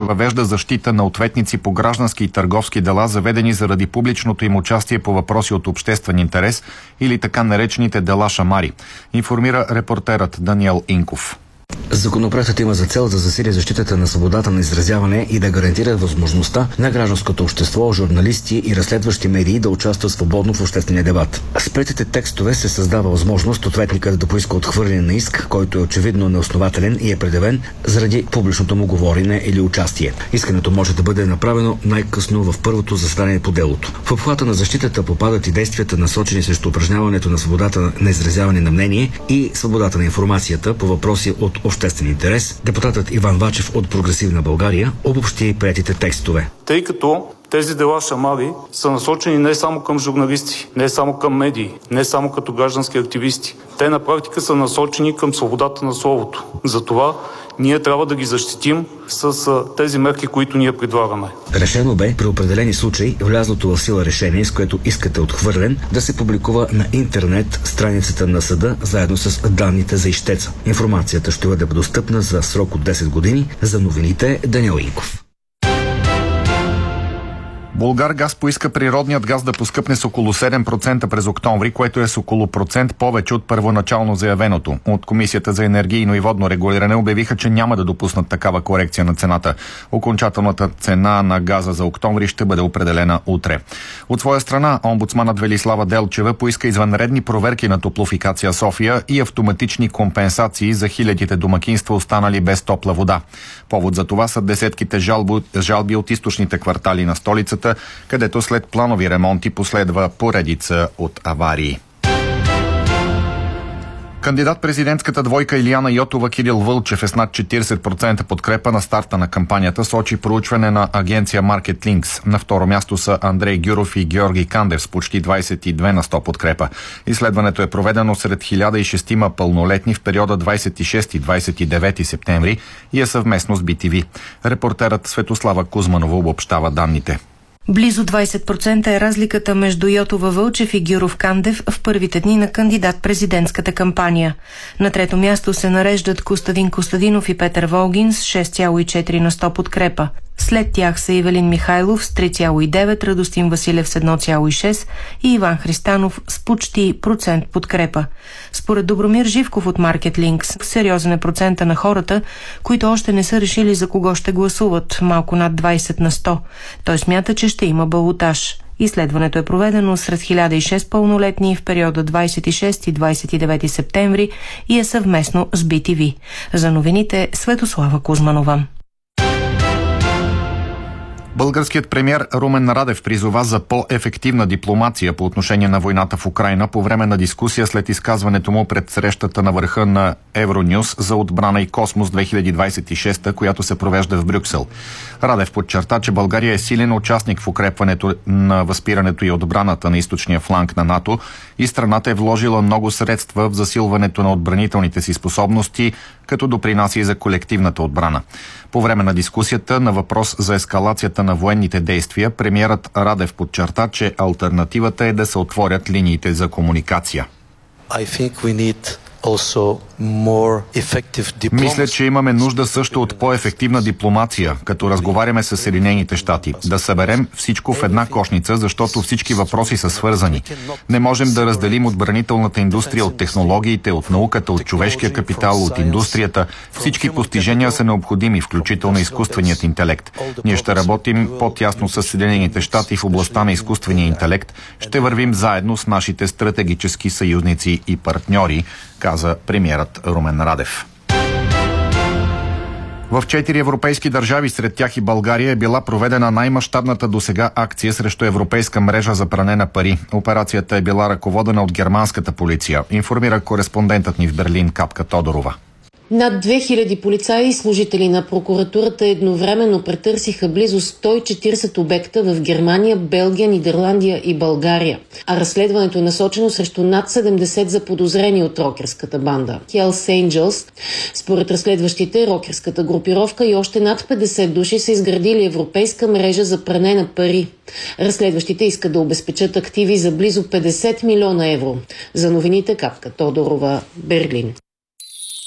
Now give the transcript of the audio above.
въвежда защита на ответници по граждански и търговски дела, заведени заради публичното им участие по въпроси от обществен интерес или така наречените дела шамари, информира репортерът Даниел Инков. Законопроектът има за цел да засили защитата на свободата на изразяване и да гарантира възможността на гражданското общество, журналисти и разследващи медии да участват свободно в обществения дебат. С приетите текстове се създава възможност ответникът да поиска отхвърляне на иск, който е очевидно неоснователен и е предявен заради публичното му говорене или участие. Искането може да бъде направено най-късно в първото заседание по делото. В обхвата на защитата попадат и действията, насочени срещу упражняването на свободата на изразяване на мнение и свободата на информацията по въпроси от обществен интерес. Депутатът Иван Вачев от Прогресивна България обобщи приетите текстове. Тъй като тези дела шамари са насочени не само към журналисти, не само към медии, не само като граждански активисти. Те на практика са насочени към свободата на словото. Затова ние трябва да ги защитим с тези мерки, които ние предлагаме. Решено бе при определени случаи влязлото в сила решение, с което искът е отхвърлен, да се публикува на интернет страницата на съда заедно с данните за ищеца. Информацията ще бъде достъпна за срок от 10 години. За новините Даниел Инков. Булгаргаз поиска природният газ да поскъпне с около 7% през октомври, което е с около процент повече от първоначално заявеното. От Комисията за енергийно и водно регулиране обявиха, че няма да допуснат такава корекция на цената. Окончателната цена на газа за октомври ще бъде определена утре. От своя страна, омбудсманът Велислава Делчева поиска извънредни проверки на Топлофикация София и автоматични компенсации за хилядите домакинства, останали без топла вода. Повод за това са десетките жалби от източните квартали на столицата, където след планови ремонти последва поредица от аварии. Кандидат-президентската двойка Илияна Йотова-Кирил Вълчев е с над 40% подкрепа на старта на кампанията, сочи проучване на агенция Market Links. На второ място са Андрей Гюров и Георги Кандев с почти 22% подкрепа. Изследването е проведено сред 1006 пълнолетни в периода 26-29 септември и е съвместно с BTV. Репортерът Светослава Кузманова обобщава данните. Близо 20% е разликата между Йотова Вълчев и Гюров Кандев в първите дни на кандидат-президентската кампания. На трето място се нареждат Костадин Костадинов и Петър Волгин с 6,4% подкрепа. След тях са Ивелин Михайлов с 3,9%, Радостин Василев с 1,6% и Иван Христанов с почти процент подкрепа. Според Добромир Живков от Market Links, сериозен е процента на хората, които още не са решили за кого ще гласуват, малко над 20%. Той смята, че ще има балотаж. Изследването е проведено сред 1006 пълнолетни в периода 26-29 септември и е съвместно с BTV. За новините Светослава Кузманова. Българският премиер Румен Радев призова за по-ефективна дипломация по отношение на войната в Украйна по време на дискусия след изказването му пред срещата на върха на Евронюс за отбрана и космос 2026, която се провежда в Брюксел. Радев подчерта, че България е силен участник в укрепването на възпирането и отбраната на източния фланг на НАТО и страната е вложила много средства в засилването на отбранителните си способности, като допринася и за колективната отбрана. По време на дискусията на въпрос за ескалацията на военните действия, премиерът Радев подчерта, че алтернативата е да се отворят линиите за комуникация. Мисля, че имаме нужда също от по-ефективна дипломация, като разговаряме с Съединените щати. Да съберем всичко в една кошница, защото всички въпроси са свързани. Не можем да разделим отбранителната индустрия от технологиите, от науката, от човешкия капитал, от индустрията. Всички постижения са необходими, включително изкуственият интелект. Ние ще работим по-тясно с Съединените щати в областта на изкуствения интелект. Ще вървим заедно с нашите стратегически съюзници и партньори, каза премиерът Румен Радев. В 4 европейски държави, сред тях и България, е била проведена най-мащабната досега акция срещу европейска мрежа за пране на пари. Операцията е била ръководена от германската полиция, информира кореспондентът ни в Берлин Капка Тодорова. Над 2000 полицаи и служители на прокуратурата едновременно претърсиха близо 140 обекта в Германия, Белгия, Нидерландия и България. А разследването е насочено срещу над 70 заподозрени от рокерската банда Hells Angels. Според разследващите, рокерската групировка и още над 50 души са изградили европейска мрежа за пране на пари. Разследващите искат да обезпечат активи за близо 50 милиона евро. За новините Капка Тодорова, Берлин.